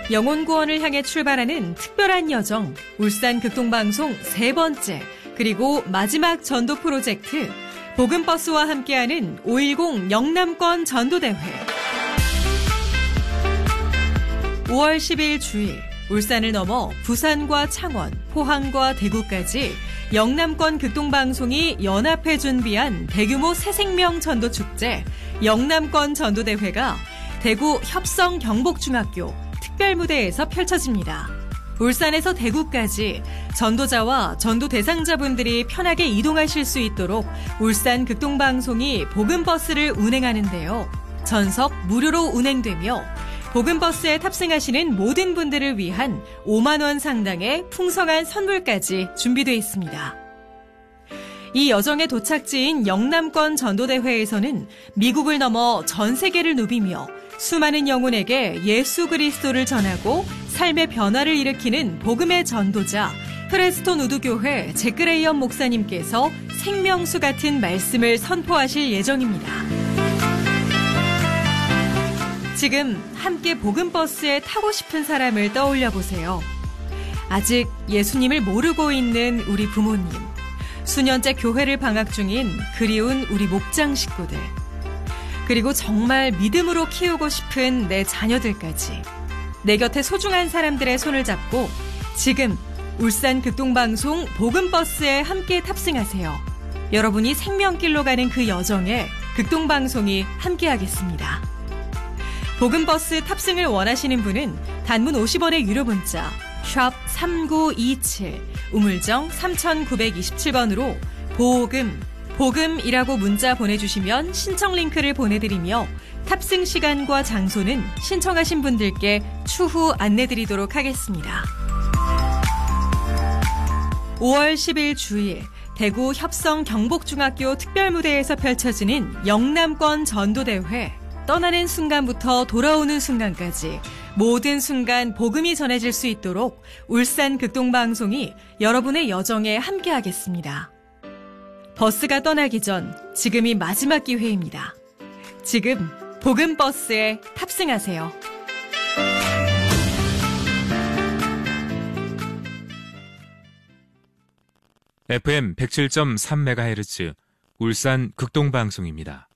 영혼구원을 향해 출발하는 특별한 여정, 울산 극동방송 세 번째, 그리고 마지막 전도 프로젝트, 복음버스와 함께하는 5.10 영남권 전도대회. 5월 10일 주일, 울산을 넘어 부산과 창원, 포항과 대구까지 영남권 극동방송이 연합해 준비한 대규모 새생명 전도축제, 영남권 전도대회가 대구 협성 경복중학교 특별무대에서 펼쳐집니다. 울산에서 대구까지 전도자와 전도 대상자분들이 편하게 이동하실 수 있도록 울산 극동방송이 복음버스를 운행하는데요. 전석 무료로 운행되며 복음버스에 탑승하시는 모든 분들을 위한 5만 원 상당의 풍성한 선물까지 준비되어 있습니다. 이 여정의 도착지인 영남권 전도대회에서는 미국을 넘어 전 세계를 누비며 수많은 영혼에게 예수 그리스도를 전하고 삶의 변화를 일으키는 복음의 전도자 프레스톤 우드교회 제크레이언 목사님께서 생명수 같은 말씀을 선포하실 예정입니다. 지금 함께 복음버스에 타고 싶은 사람을 떠올려 보세요. 아직 예수님을 모르고 있는 우리 부모님, 수년째 교회를 방학 중인 그리운 우리 목장 식구들, 그리고 정말 믿음으로 키우고 싶은 내 자녀들까지 내 곁에 소중한 사람들의 손을 잡고 지금 울산 극동방송 복음버스에 함께 탑승하세요. 여러분이 생명길로 가는 그 여정에 극동방송이 함께하겠습니다. 복음버스 탑승을 원하시는 분은 단문 50원의 유료 문자 샵 3927 우물정 3927번으로 복음이라고 문자 보내주시면 신청 링크를 보내드리며 탑승 시간과 장소는 신청하신 분들께 추후 안내드리도록 하겠습니다. 5월 10일 주일 대구 협성 경복중학교 특별무대에서 펼쳐지는 영남권 전도대회, 떠나는 순간부터 돌아오는 순간까지 모든 순간 복음이 전해질 수 있도록 울산 극동방송이 여러분의 여정에 함께하겠습니다. 버스가 떠나기 전 지금이 마지막 기회입니다. 지금 복음버스에 탑승하세요. FM 107.3MHz 울산 극동방송입니다.